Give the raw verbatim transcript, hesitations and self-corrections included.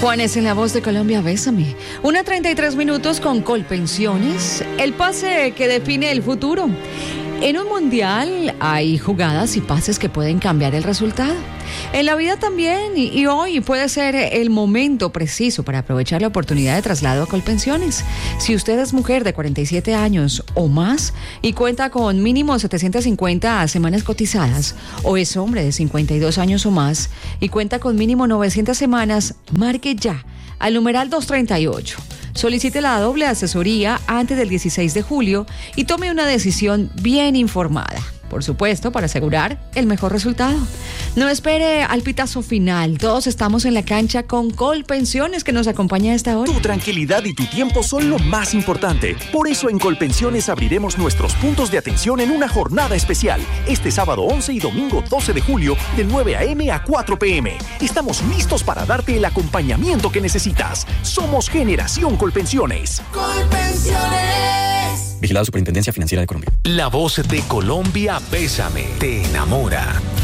Juanes en La Voz de Colombia, bésame. Una treinta y tres minutos con Colpensiones, el pase que define el futuro. En un mundial hay jugadas y pases que pueden cambiar el resultado. En la vida también, y, y hoy puede ser el momento preciso para aprovechar la oportunidad de traslado a Colpensiones. Si usted es mujer de cuarenta y siete años o más y cuenta con mínimo setecientas cincuenta semanas cotizadas, o es hombre de cincuenta y dos años o más y cuenta con mínimo novecientas semanas, marque ya al numeral doscientos treinta y ocho. Solicite la doble asesoría antes del dieciséis de julio y tome una decisión bien informada. Por supuesto, para asegurar el mejor resultado. No espere al pitazo final. Todos estamos en la cancha con Colpensiones, que nos acompaña a esta hora. Tu tranquilidad y tu tiempo son lo más importante. Por eso en Colpensiones abriremos nuestros puntos de atención en una jornada especial. Este sábado once y domingo doce de julio, de nueve a.m. a cuatro p.m. Estamos listos para darte el acompañamiento que necesitas. Somos Generación Colpensiones. Colpensiones. Vigilado Superintendencia Financiera de Colombia. La Voz de Colombia, bésame, te enamora.